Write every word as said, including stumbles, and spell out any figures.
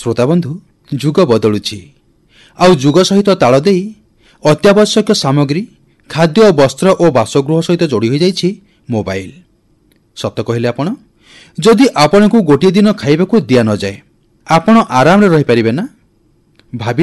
ଶ୍ରୋତାବନ୍ଧୁ, ଯୁଗ ବଦଳୁଛି ଆଉ ଯୁଗ ସହିତ ତାଳ ଦେଇ ଅତ୍ୟାବଶ୍ୟକ ସାମଗ୍ରୀ ଖାଦ୍ୟ ବସ୍ତ୍ର ଓ ବାସଗୃହ ସହିତ ଯୋଡ଼ି ହୋଇଯାଇଛି ମୋବାଇଲ। ସତ କହିଲେ ଆପଣ? ଯଦି ଆପଣଙ୍କୁ ଗୋଟିଏ ଦିନ ଖାଇବାକୁ ଦିଆ ନଯାଏ ଆପଣ ଆରାମରେ ରହିପାରିବେ ନା? ଭାବି